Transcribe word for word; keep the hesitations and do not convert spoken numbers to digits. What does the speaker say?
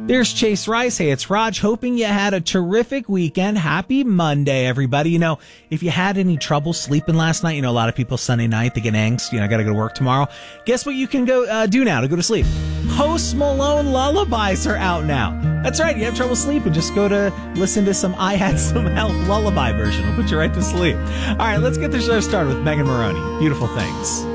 There's Chase Rice. Hey, it's Raj. Hoping you had a terrific weekend. Happy Monday, everybody. You know, if you had any trouble sleeping last night, you know, a lot of people Sunday night, they get angst. You know, I got to go to work tomorrow. Guess what you can go uh, do now to go to sleep? Post Malone lullabies are out now. That's right. You have trouble sleeping. Just go to listen to some I Had Some Help lullaby version. It'll put you right to sleep. All right, let's get the show started with Megan Maroney. Beautiful Things.